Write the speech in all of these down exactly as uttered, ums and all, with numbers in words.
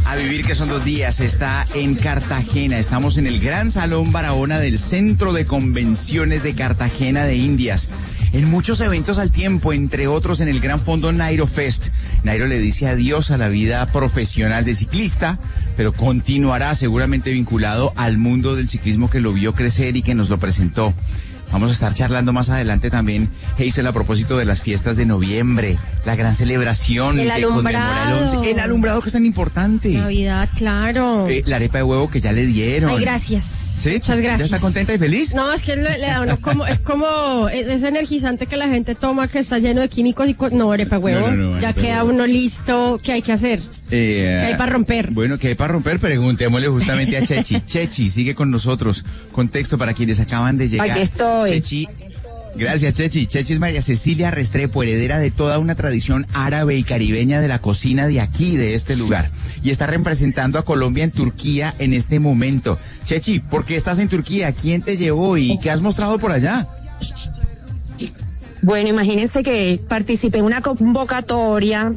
A vivir que son dos días, está en Cartagena. Estamos en el Gran Salón Barahona del Centro de Convenciones de Cartagena de Indias. En muchos eventos al tiempo, entre otros en el Gran Fondo Nairo Fest. Nairo le dice adiós a la vida profesional de ciclista, pero continuará seguramente vinculado al mundo del ciclismo que lo vio crecer y que nos lo presentó. Vamos a estar charlando más adelante también, Hazel, a propósito de las fiestas de noviembre, la gran celebración el que conmemora el once. El alumbrado que es tan importante. Navidad, claro. Eh, la arepa de huevo que ya le dieron. Ay, gracias. ¿Sí? Muchas gracias. ¿Ya está contenta y feliz? No, es que le, le da uno como, es como, es, es energizante que la gente toma que está lleno de químicos y, co- no, arepa de huevo. No, no, no, ya queda uno listo, ¿qué hay que hacer? Eh, ¿Qué hay para romper? Bueno, ¿qué hay para romper? Preguntémosle justamente a Chechi. Chechi, sigue con nosotros. Contexto para quienes acaban de llegar. Aquí estoy. Chechi. Gracias, Chechi. Chechi es María Cecilia Restrepo, heredera de toda una tradición árabe y caribeña de la cocina de aquí, de este lugar. Y está representando a Colombia en Turquía en este momento. Chechi, ¿por qué estás en Turquía? ¿Quién te llevó y qué has mostrado por allá? Bueno, imagínense que participé en una convocatoria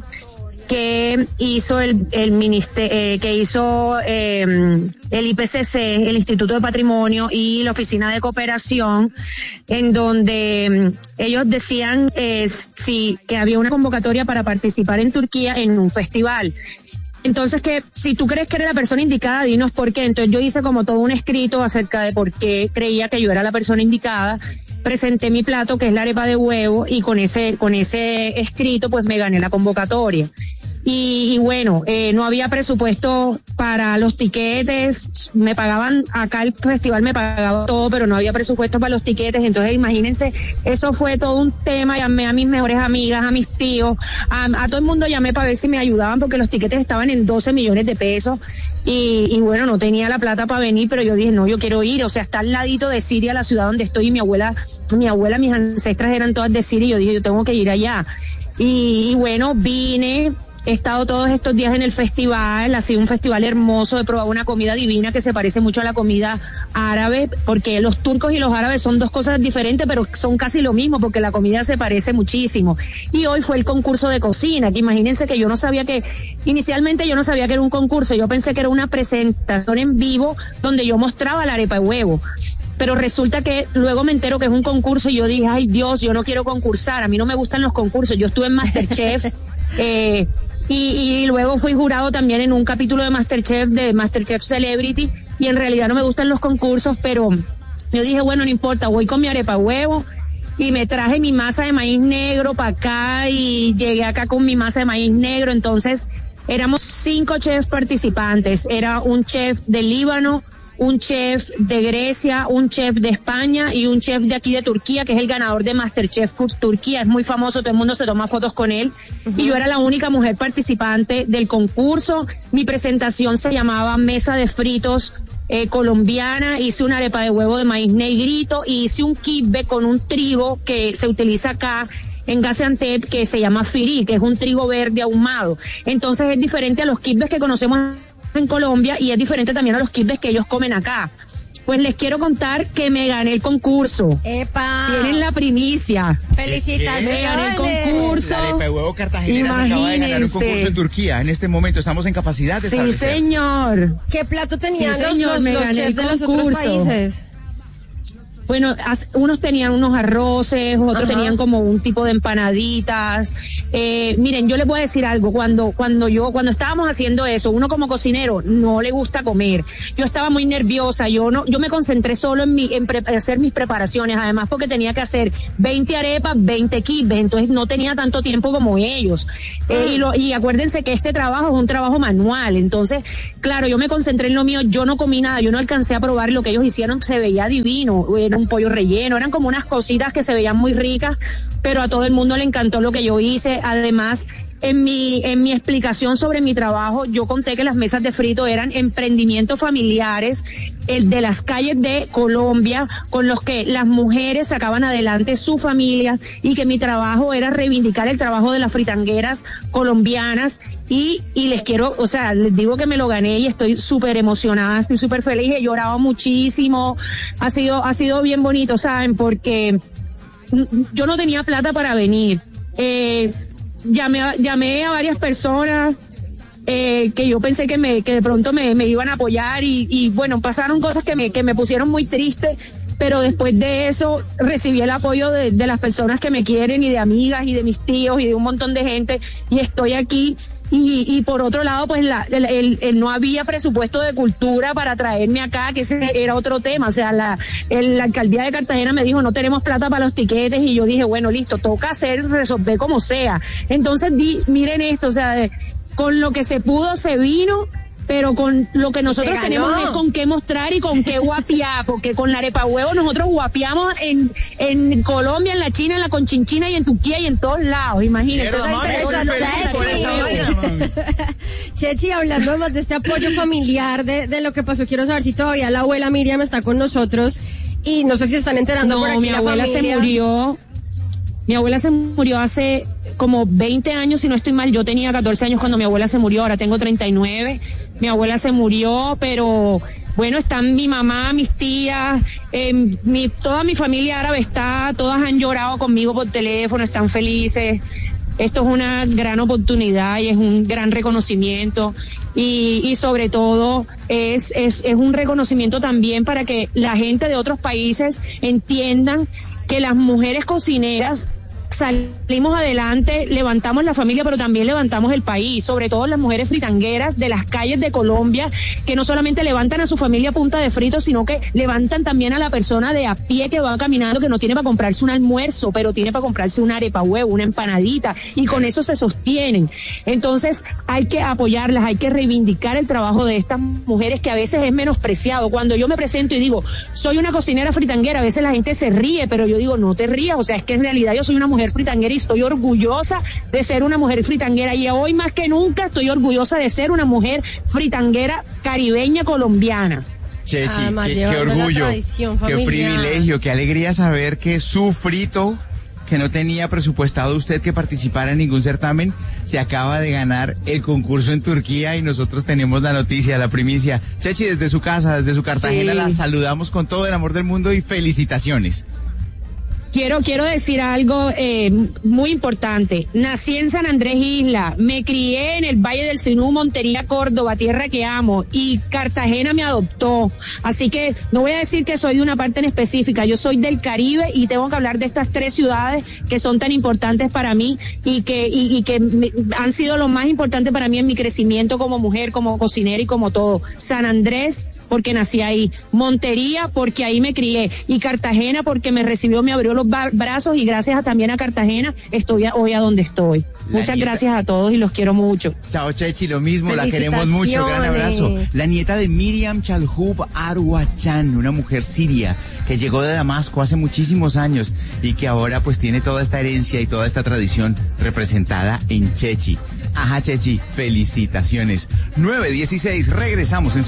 que hizo el, el ministerio, eh, que hizo eh, el I P C C, el Instituto de Patrimonio y la Oficina de Cooperación, en donde eh, ellos decían eh, sí, que había una convocatoria para participar en Turquía en un festival. Entonces, que si tú crees que eres la persona indicada, dinos por qué. Entonces yo hice como todo un escrito acerca de por qué creía que yo era la persona indicada. Presenté mi plato, que es la arepa de huevo, y con ese, con ese escrito, pues me gané la convocatoria. Y, y bueno, eh, no había presupuesto para los tiquetes, me pagaban, acá el festival me pagaba todo, pero no había presupuesto para los tiquetes, entonces imagínense, eso fue todo un tema. Llamé a mis mejores amigas, a mis tíos, a, a todo el mundo llamé para ver si me ayudaban, porque los tiquetes estaban en doce millones de pesos, y, y bueno, no tenía la plata para venir, pero yo dije, no, yo quiero ir, o sea, está al ladito de Siria, la ciudad donde estoy, y mi abuela, mi abuela, mis ancestras eran todas de Siria, y yo dije, yo tengo que ir allá, y, y bueno, vine. He estado todos estos días en el festival, ha sido un festival hermoso, he probado una comida divina que se parece mucho a la comida árabe, porque los turcos y los árabes son dos cosas diferentes, pero son casi lo mismo, porque la comida se parece muchísimo. Y hoy fue el concurso de cocina, que imagínense que yo no sabía que, inicialmente yo no sabía que era un concurso, yo pensé que era una presentación en vivo donde yo mostraba la arepa de huevo. Pero resulta que luego me entero que es un concurso y yo dije, ay Dios, yo no quiero concursar, a mí no me gustan los concursos, yo estuve en MasterChef, eh, Y, y luego fui jurado también en un capítulo de MasterChef, de MasterChef Celebrity, y en realidad no me gustan los concursos, pero yo dije, bueno, no importa, voy con mi arepa huevo, y me traje mi masa de maíz negro para acá, y llegué acá con mi masa de maíz negro. Entonces éramos cinco chefs participantes, era un chef del Líbano, un chef de Grecia, un chef de España y un chef de aquí de Turquía, que es el ganador de MasterChef Turquía, es muy famoso, todo el mundo se toma fotos con él, uh-huh. Y yo era la única mujer participante del concurso. Mi presentación se llamaba Mesa de Fritos eh, colombiana, hice una arepa de huevo de maíz negrito y hice un kibbe con un trigo que se utiliza acá en Gaziantep, que se llama firi, que es un trigo verde ahumado. Entonces es diferente a los kibbes que conocemos en Colombia y es diferente también a los kibbes que ellos comen acá. Pues les quiero contar que me gané el concurso. ¡Epa! Tienen la primicia. ¡Felicitaciones! Me gané el concurso. La arepa de huevo cartagenera se acaba de ganar un concurso en Turquía. En este momento estamos en capacidad de establecer. Sí, señor. ¿Qué plato tenían sí, los, señor, los, los chefs de los otros países? Bueno, unos tenían unos arroces, otros Ajá. tenían como un tipo de empanaditas. Eh, miren, yo les voy a decir algo. Cuando, cuando yo, cuando estábamos haciendo eso, uno como cocinero no le gusta comer. Yo estaba muy nerviosa. Yo no, yo me concentré solo en mi, en pre, hacer mis preparaciones. Además, porque tenía que hacer veinte arepas, veinte kibbes. Entonces no tenía tanto tiempo como ellos. Eh, y, lo, y acuérdense que este trabajo es un trabajo manual. Entonces, claro, yo me concentré en lo mío. Yo no comí nada. Yo no alcancé a probar lo que ellos hicieron. Se veía divino. Era un pollo relleno, eran como unas cositas que se veían muy ricas, pero a todo el mundo le encantó lo que yo hice. Además, en mi, en mi explicación sobre mi trabajo, yo conté que las mesas de frito eran emprendimientos familiares, el de las calles de Colombia, con los que las mujeres sacaban adelante sus familias, y que mi trabajo era reivindicar el trabajo de las fritangueras colombianas. Y, y les quiero, o sea, les digo que me lo gané y estoy súper emocionada, estoy súper feliz, he llorado muchísimo, ha sido, ha sido bien bonito, ¿saben? Porque yo no tenía plata para venir, eh, llamé a, llamé a varias personas, eh, que yo pensé que me, que de pronto me, me iban a apoyar y, y bueno, pasaron cosas que me, que me pusieron muy triste, pero después de eso recibí el apoyo de, de las personas que me quieren y de amigas y de mis tíos y de un montón de gente y estoy aquí. Y, y por otro lado, pues la, el, el, el no había presupuesto de cultura para traerme acá, que ese era otro tema. O sea, la, el, la alcaldía de Cartagena me dijo, no tenemos plata para los tiquetes, y yo dije, bueno, listo, toca hacer, resolver como sea. Entonces, di, miren esto, o sea, de, con lo que se pudo se vino, pero con lo que nosotros tenemos es con qué mostrar y con qué guapiar, porque con la arepa huevo nosotros guapiamos en, en Colombia, en la China, en la Conchinchina y en Turquía y en todos lados, imagínense. Chechi, hablando más de este apoyo familiar, de, de lo que pasó, quiero saber si todavía la abuela Miriam está con nosotros y no sé si están enterando no, por aquí mi la abuela familia. se murió, mi abuela se murió hace como veinte años, si no estoy mal. Yo tenía catorce años cuando mi abuela se murió, ahora tengo treinta y nueve. Mi abuela se murió, pero bueno, están mi mamá, mis tías, eh, mi, toda mi familia árabe está, todas han llorado conmigo por teléfono, están felices. Esto es una gran oportunidad y es un gran reconocimiento y, y sobre todo es, es, es un reconocimiento también para que la gente de otros países entiendan que las mujeres cocineras salimos adelante, levantamos la familia, pero también levantamos el país, sobre todo las mujeres fritangueras de las calles de Colombia, que no solamente levantan a su familia a punta de fritos, sino que levantan también a la persona de a pie que va caminando, que no tiene para comprarse un almuerzo, pero tiene para comprarse una arepa huevo, una empanadita, y con eso se sostienen. Entonces hay que apoyarlas, hay que reivindicar el trabajo de estas mujeres que a veces es menospreciado. Cuando yo me presento y digo, soy una cocinera fritanguera, a veces la gente se ríe, pero yo digo, no te rías, o sea, es que en realidad yo soy una mujer fritanguera y estoy orgullosa de ser una mujer fritanguera, y hoy más que nunca estoy orgullosa de ser una mujer fritanguera caribeña colombiana. Chechi, qué, qué orgullo, qué privilegio, qué alegría saber que su frito, que no tenía presupuestado usted que participara en ningún certamen, se acaba de ganar el concurso en Turquía y nosotros tenemos la noticia, la primicia. Chechi, desde su casa, desde su Cartagena, sí, la saludamos con todo el amor del mundo y felicitaciones. Quiero, quiero decir algo eh, muy importante. Nací en San Andrés Isla, me crié en el Valle del Sinú, Montería, Córdoba, tierra que amo, y Cartagena me adoptó. Así que no voy a decir que soy de una parte en específica, yo soy del Caribe y tengo que hablar de estas tres ciudades que son tan importantes para mí y que, y, y que me, han sido lo más importante para mí en mi crecimiento como mujer, como cocinera y como todo. San Andrés, porque nací ahí, Montería, porque ahí me crié, y Cartagena, porque me recibió, me abrió los brazos, y gracias a, también a Cartagena estoy a, hoy a donde estoy. La Muchas nieta... gracias a todos y los quiero mucho. Chao, Chechi, lo mismo, la queremos mucho, gran abrazo. La nieta de Miriam Chalhub Arwachan, una mujer siria que llegó de Damasco hace muchísimos años y que ahora pues tiene toda esta herencia y toda esta tradición representada en Chechi. Ajá, Chechi, felicitaciones. nueve dieciséis, regresamos en